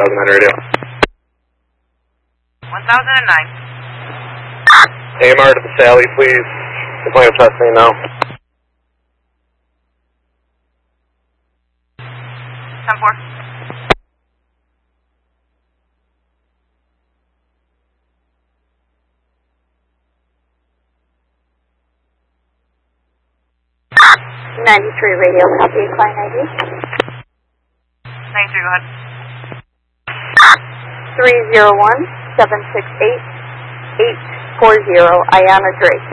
1009 radio. 1009. AMR to the Sally, please. Deploying a trust me now. 10-4. Radio, copy, client ID. 93, go ahead. 301-768-840, Ayanna Drake.